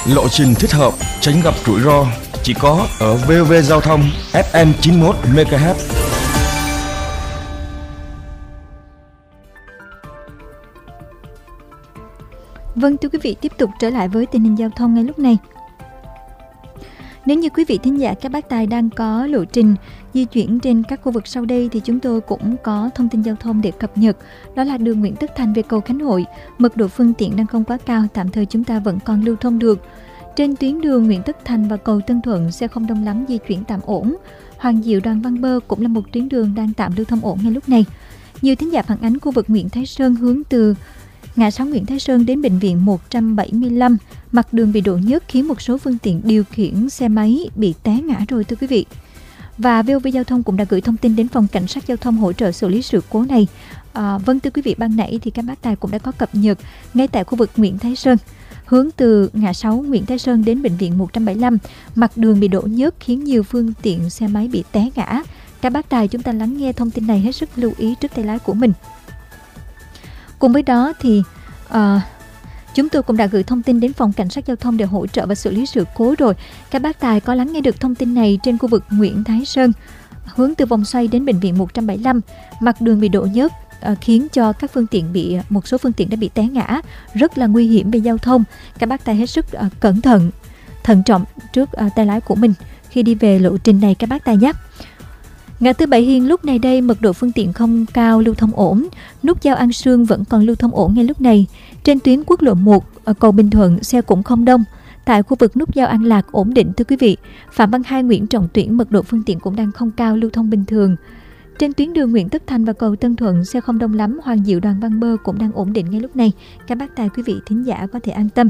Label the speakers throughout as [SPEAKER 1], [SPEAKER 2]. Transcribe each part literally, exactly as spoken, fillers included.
[SPEAKER 1] Lộ trình thích hợp, tránh gặp rủi ro chỉ có ở vê o vê Giao thông ép em chín mươi mốt mê ga héc.
[SPEAKER 2] Vâng, thưa quý vị, tiếp tục trở lại với tình hình giao thông ngay lúc này. Nếu như quý vị thính giả các bác tài đang có lộ trình di chuyển trên các khu vực sau đây thì chúng tôi cũng có thông tin giao thông để cập nhật. Đó là đường Nguyễn Tất Thành về cầu Khánh Hội, mật độ phương tiện đang không quá cao, tạm thời chúng ta vẫn còn lưu thông được. Trên tuyến đường Nguyễn Tất Thành và cầu Tân Thuận xe không đông lắm, di chuyển tạm ổn. Hoàng Diệu Đoàn Văn Bơ cũng là một tuyến đường đang tạm lưu thông ổn ngay lúc này. Nhiều thính giả phản ánh khu vực Nguyễn Thái Sơn hướng từ ngã sáu Nguyễn Thái Sơn đến bệnh viện một trăm bảy mươi lăm, mặt đường bị đổ nhớt khiến một số phương tiện điều khiển xe máy bị té ngã rồi thưa quý vị. Và vê o vê Giao thông cũng đã gửi thông tin đến phòng cảnh sát giao thông hỗ trợ xử lý sự cố này. À, vâng thưa quý vị, ban nãy thì các bác tài cũng đã có cập nhật ngay tại khu vực Nguyễn Thái Sơn. Hướng từ ngã sáu Nguyễn Thái Sơn đến bệnh viện một trăm bảy mươi lăm, mặt đường bị đổ nhớt khiến nhiều phương tiện xe máy bị té ngã. Các bác tài chúng ta lắng nghe thông tin này hết sức lưu ý trước tay lái của mình. Cùng với đó thì uh, chúng tôi cũng đã gửi thông tin đến phòng cảnh sát giao thông để hỗ trợ và xử lý sự cố rồi. Các bác tài có lắng nghe được thông tin này trên khu vực Nguyễn Thái Sơn, hướng từ vòng xoay đến bệnh viện một trăm bảy mươi lăm, mặt đường bị đổ nhớt uh, khiến cho các phương tiện bị một số phương tiện đã bị té ngã, rất là nguy hiểm về giao thông. Các bác tài hết sức uh, cẩn thận, thận trọng trước uh, tay lái của mình khi đi về lộ trình này các bác tài nhé. Ngã tư Bảy Hiên lúc này đây mật độ phương tiện không cao, lưu thông ổn. Nút giao An Sương vẫn còn lưu thông ổn ngay lúc này. Trên tuyến quốc lộ một ở cầu Bình Thuận xe cũng không đông. Tại khu vực nút giao An Lạc ổn định thưa quý vị. Phạm Văn Hai Nguyễn Trọng Tuyển mật độ phương tiện cũng đang không cao, lưu thông bình thường. Trên tuyến đường Nguyễn Tất Thành và cầu Tân Thuận xe không đông lắm. Hoàng Diệu Đoàn Văn Bơ cũng đang ổn định ngay lúc này. Các bác tài quý vị thính giả có thể an tâm.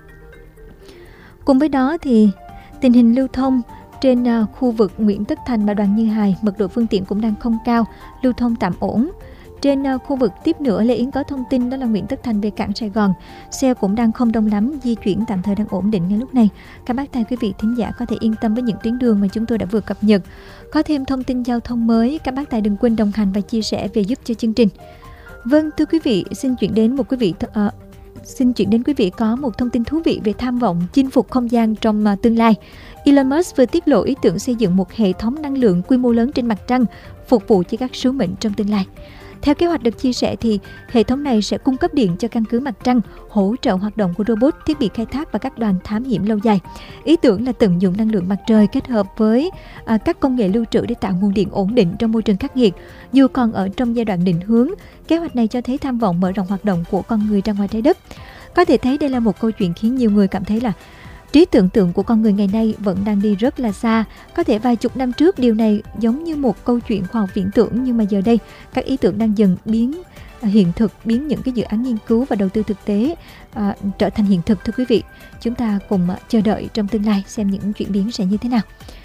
[SPEAKER 2] Cùng với đó thì tình hình lưu thông trên uh, khu vực Nguyễn Tất Thành và Đoàn Như Hài, mật độ phương tiện cũng đang không cao, lưu thông tạm ổn. Trên uh, khu vực tiếp nữa, Lê Yến có thông tin đó là Nguyễn Tất Thành về cảng Sài Gòn, xe cũng đang không đông lắm, di chuyển tạm thời đang ổn định ngay lúc này. Các bác tài quý vị thính giả có thể yên tâm với những tuyến đường mà chúng tôi đã vừa cập nhật. Có thêm thông tin giao thông mới, các bác tài đừng quên đồng hành và chia sẻ về giúp cho chương trình. Vâng, thưa quý vị, xin chuyển đến một quý vị th- uh, xin chuyển đến quý vị có một thông tin thú vị về tham vọng chinh phục không gian trong uh, tương lai. Elon Musk vừa tiết lộ ý tưởng xây dựng một hệ thống năng lượng quy mô lớn trên mặt trăng, phục vụ cho các sứ mệnh trong tương lai. Theo kế hoạch được chia sẻ thì hệ thống này sẽ cung cấp điện cho căn cứ mặt trăng, hỗ trợ hoạt động của robot, thiết bị khai thác và các đoàn thám hiểm lâu dài. Ý tưởng là tận dụng năng lượng mặt trời kết hợp với à, các công nghệ lưu trữ để tạo nguồn điện ổn định trong môi trường khắc nghiệt. Dù còn ở trong giai đoạn định hướng, kế hoạch này cho thấy tham vọng mở rộng hoạt động của con người ra ngoài trái đất. Có thể thấy đây là một câu chuyện khiến nhiều người cảm thấy là trí tưởng tượng của con người ngày nay vẫn đang đi rất là xa. Có thể vài chục năm trước điều này giống như một câu chuyện khoa học viễn tưởng, nhưng mà giờ đây các ý tưởng đang dần biến hiện thực, biến những cái dự án nghiên cứu và đầu tư thực tế à, trở thành hiện thực thưa quý vị. Chúng ta cùng à, chờ đợi trong tương lai xem những chuyển biến sẽ như thế nào.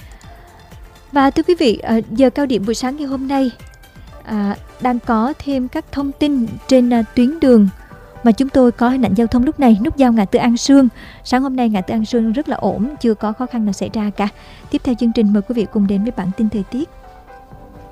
[SPEAKER 2] Và thưa quý vị, à, giờ cao điểm buổi sáng ngày hôm nay à, đang có thêm các thông tin trên à, tuyến đường mà chúng tôi có hình ảnh giao thông lúc này. Nút giao ngã tư An Sương, sáng hôm nay ngã tư An Sương rất là ổn, chưa có khó khăn nào xảy ra cả. Tiếp theo chương trình mời quý vị cùng đến với bản tin thời tiết.